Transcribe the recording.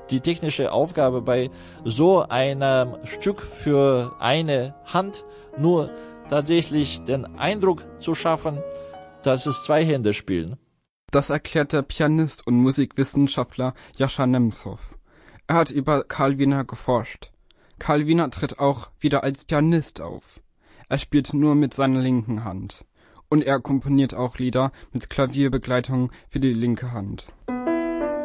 die technische Aufgabe bei so einem Stück für eine Hand, nur tatsächlich den Eindruck zu schaffen, dass es zwei Hände spielen. Das erklärt der Pianist und Musikwissenschaftler Jascha Nemzow. Er hat über Karl Wiener geforscht. Karl Wiener tritt auch wieder als Pianist auf. Er spielt nur mit seiner linken Hand. Und er komponiert auch Lieder mit Klavierbegleitung für die linke Hand.